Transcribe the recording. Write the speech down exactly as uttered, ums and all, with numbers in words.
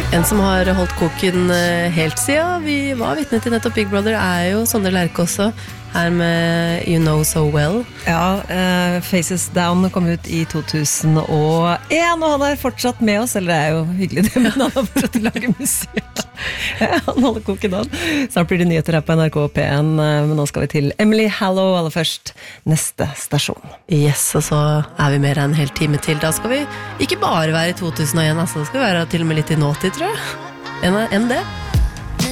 En som har holdt koken helt siden vi var vitne til nettopp Big Brother er jo Sondre Lerche også, her med You Know So Well. Ja, uh, Faces Down kom ut i to tusen og en, og han er fortsatt med oss, eller det er jo hyggelig det, men han har fortsatt å lage musikk. Han holder koken an. Snart blir det nyheter her på N R K P en, men nå skal vi til Emily Hallow aller først, neste stasjon. Yes, og så er vi mer enn en hel time til. Da skal vi ikke bare være i to tusen og en, altså, da skal vi være til og med litt i nåtid, tror jeg. Enn det.